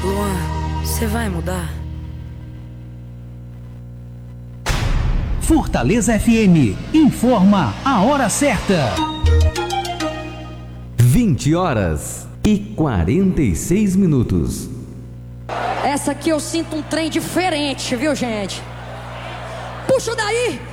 Luan, você vai mudar? Fortaleza FM informa a hora certa. 20h46. Essa aqui eu sinto um trem diferente, viu, gente? Puxa daí!